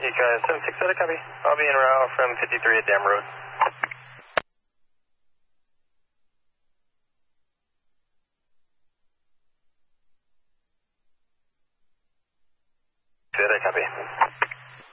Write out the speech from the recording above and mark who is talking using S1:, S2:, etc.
S1: Decoy 76 out of copy. I'll be en route from 53 at Dam Road. Copy.